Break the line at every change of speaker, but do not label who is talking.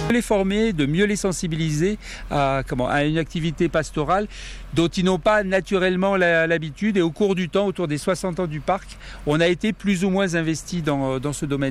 Les former, de mieux les sensibiliser à une activité pastorale dont ils n'ont pas naturellement l'habitude. Et au cours du temps, autour des 60 ans du parc, on a été plus ou moins investi dans ce domaine.